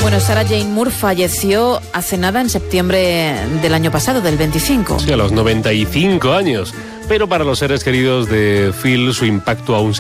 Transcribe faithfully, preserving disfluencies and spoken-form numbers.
Bueno, Sarah Jane Moore falleció hace nada, en septiembre del año pasado, del veinticinco. Sí, a los noventa y cinco años. Pero para los seres queridos de Phil, su impacto aún se